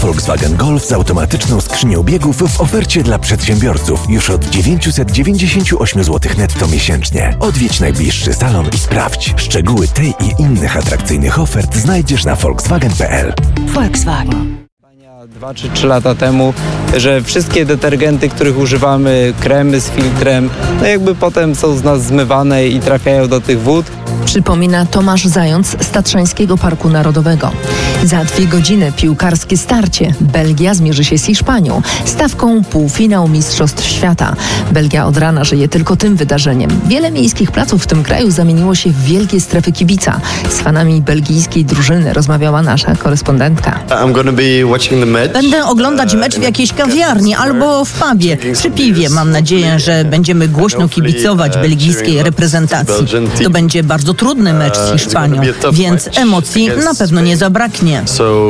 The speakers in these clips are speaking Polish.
Volkswagen Golf z automatyczną skrzynią biegów w ofercie dla przedsiębiorców już od 998 zł netto miesięcznie. Odwiedź najbliższy salon i sprawdź. Szczegóły tej i innych atrakcyjnych ofert znajdziesz na volkswagen.pl. Volkswagen. 2 czy 3 lata temu, że wszystkie detergenty, których używamy, kremy z filtrem, no jakby potem są z nas zmywane i trafiają do tych wód. Przypomina Tomasz Zając z Tatrzańskiego Parku Narodowego. Za 2 godziny piłkarskie starcie. Belgia zmierzy się z Hiszpanią. Stawką półfinał Mistrzostw Świata. Belgia od rana żyje tylko tym wydarzeniem. Wiele miejskich placów w tym kraju zamieniło się w wielkie strefy kibica. Z fanami belgijskiej drużyny rozmawiała nasza korespondentka. Będę oglądać mecz w jakiejś kawiarni albo w pubie, przy piwie. Mam nadzieję, że będziemy głośno kibicować belgijskiej reprezentacji. To będzie bardzo trudny mecz z Hiszpanią, więc emocji na pewno nie zabraknie.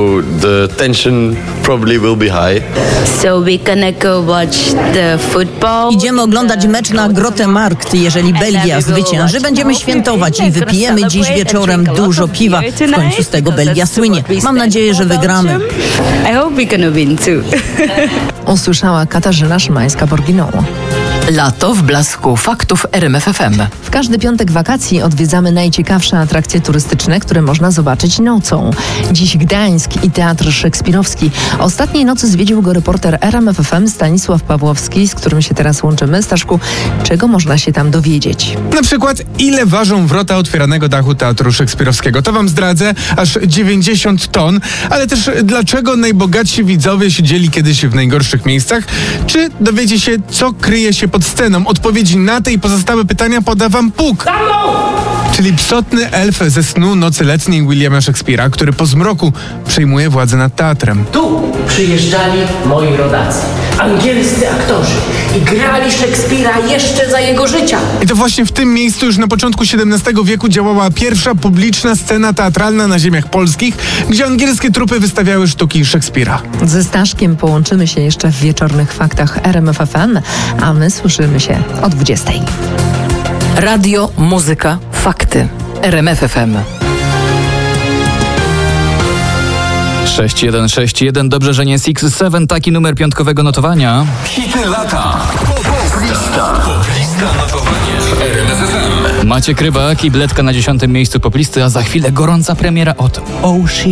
Idziemy oglądać mecz na Grote Markt. Jeżeli Belgia zwycięży, będziemy świętować i wypijemy dziś wieczorem dużo piwa. W końcu z tego Belgia słynie. Mam nadzieję, że wygramy. Usłyszała Katarzyna Szymańska-Borginą. Lato w blasku faktów RMF FM. W każdy piątek wakacji odwiedzamy najciekawsze atrakcje turystyczne, które można zobaczyć nocą. Dziś Gdańsk i Teatr Szekspirowski. Ostatniej nocy zwiedził go reporter RMF FM Stanisław Pawłowski, z którym się teraz łączymy. Staszku, czego można się tam dowiedzieć? Na przykład, ile ważą wrota otwieranego dachu Teatru Szekspirowskiego. To wam zdradzę, aż 90 ton. Ale też dlaczego najbogatsi widzowie siedzieli kiedyś w najgorszych miejscach? Czy dowiecie się, co kryje się pod sceną? Odpowiedzi na te i pozostałe pytania poda wam Puk, czyli psotny elf ze snu Nocy Letniej Williama Shakespeare'a, który po zmroku przejmuje władzę nad teatrem. Tu przyjeżdżali moi rodacy, angielscy aktorzy i grali Szekspira jeszcze za jego życia. I to właśnie w tym miejscu już na początku XVII wieku działała pierwsza publiczna scena teatralna na ziemiach polskich, gdzie angielskie trupy wystawiały sztuki Szekspira. Ze Staszkiem połączymy się jeszcze w wieczornych faktach RMF FM, a my słyszymy się o 20. Radio, muzyka, fakty. RMF FM. 6161, dobrze, że nie Six7, taki numer piątkowego notowania. Hity lata. Poplista notowanie w RMF FM. Maciek Rybak i Bledka na 10. miejscu poplisty, a za chwilę gorąca premiera od Ocean.